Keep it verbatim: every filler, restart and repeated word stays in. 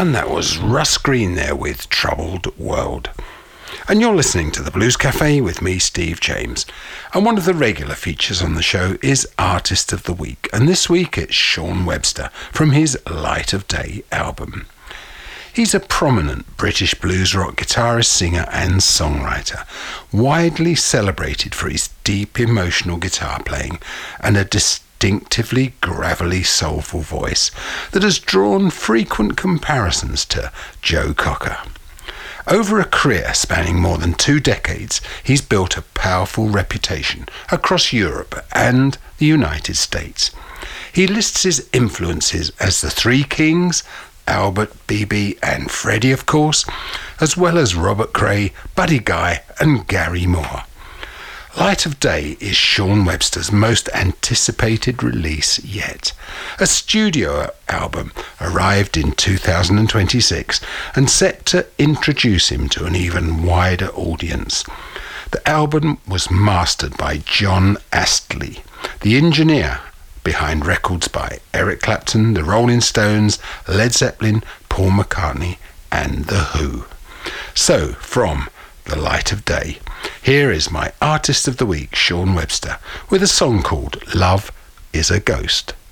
And that was Russ Green there with Troubled World. And you're listening to the Blues Cafe with me, Steve James. And one of the regular features on the show is Artist of the Week. And this week it's Sean Webster from his Light of Day album. He's a prominent British blues rock guitarist, singer and songwriter, widely celebrated for his deep emotional guitar playing and a distinctively gravelly soulful voice that has drawn frequent comparisons to Joe Cocker. Over a career spanning more than two decades, he's built a powerful reputation across Europe and the United States. He lists his influences as the Three Kings, Albert, B B and Freddie, of course, as well as Robert Cray, Buddy Guy and Gary Moore. Light of Day is Sean Webster's most anticipated release yet. A studio album arrived in two thousand twenty-six and set to introduce him to an even wider audience. The album was mastered by John Astley, the engineer behind records by Eric Clapton, the Rolling Stones, Led Zeppelin, Paul McCartney and The Who. So, from The Light of Day, here is my Artist of the Week, Sean Webster, with a song called Love is a Ghost.